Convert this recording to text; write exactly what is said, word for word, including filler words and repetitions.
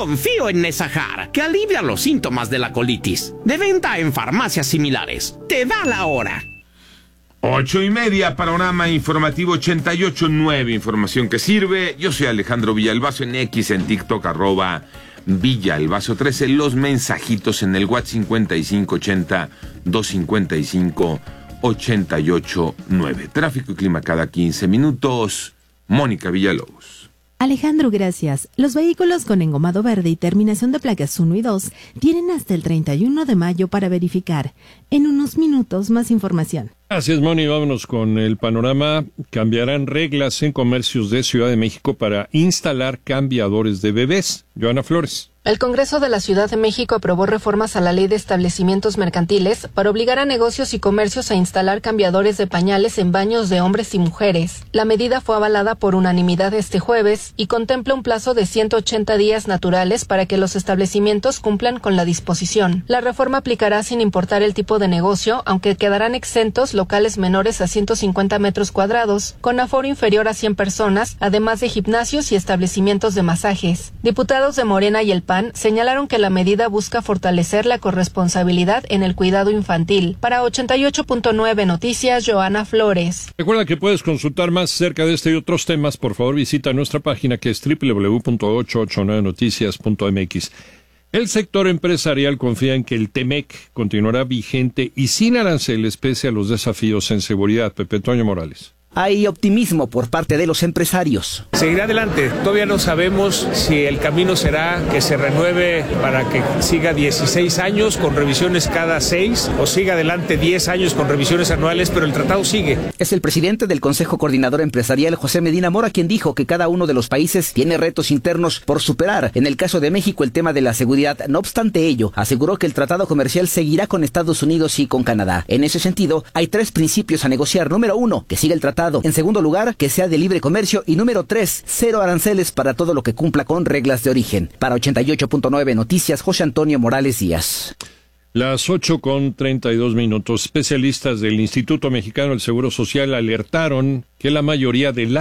Confío en Nesajar, que alivia los síntomas de la colitis. De venta en farmacias similares. Te da la hora. Ocho y media, panorama informativo ochenta y ocho punto nueve, información que sirve. Yo soy Alejandro Villalbazo en X, en TikTok, arroba Villalbazo trece. Los mensajitos en el WhatsApp cincuenta y cinco ochenta, doscientos cincuenta y cinco, ochenta y ocho nueve. Tráfico y clima cada quince minutos. Mónica Villalobos. Alejandro, gracias. Los vehículos con engomado verde y terminación de placas uno y dos tienen hasta el treinta y uno de mayo para verificar. En unos minutos, más información. Gracias, Moni. Vámonos con el panorama. Cambiarán reglas en comercios de Ciudad de México para instalar cambiadores de bebés. Joana Flores. El Congreso de la Ciudad de México aprobó reformas a la Ley de Establecimientos Mercantiles para obligar a negocios y comercios a instalar cambiadores de pañales en baños de hombres y mujeres. La medida fue avalada por unanimidad este jueves y contempla un plazo de ciento ochenta días naturales para que los establecimientos cumplan con la disposición. La reforma aplicará sin importar el tipo de negocio, aunque quedarán exentos locales menores a ciento cincuenta metros cuadrados, con aforo inferior a cien personas, además de gimnasios y establecimientos de masajes. Diputados de Morena y el P A N señalaron que la medida busca fortalecer la corresponsabilidad en el cuidado infantil. Para ochenta y ocho punto nueve Noticias, Joana Flores. Recuerda que puedes consultar más acerca de este y otros temas. Por favor, visita nuestra página que es doble u doble u doble u punto ochocientos ochenta y nueve noticias punto m x. El sector empresarial confía en que el TEMEC continuará vigente y sin aranceles pese a los desafíos en seguridad. Pepe Toño Morales. Hay optimismo por parte de los empresarios. Seguirá adelante. Todavía no sabemos si el camino será que se renueve para que siga dieciséis años con revisiones cada seis o siga adelante diez años con revisiones anuales, pero el tratado sigue. Es el presidente del Consejo Coordinador Empresarial, José Medina Mora, quien dijo que cada uno de los países tiene retos internos por superar. En el caso de México, el tema de la seguridad. No obstante ello, aseguró que el tratado comercial seguirá con Estados Unidos y con Canadá. En ese sentido, hay tres principios a negociar. Número uno, que siga el tratado. En segundo lugar, que sea de libre comercio. Y número tres, cero aranceles para todo lo que cumpla con reglas de origen. Para ochenta y ocho punto nueve Noticias, José Antonio Morales Díaz. Las ocho con treinta y dos minutos. Especialistas del Instituto Mexicano del Seguro Social alertaron que la mayoría de la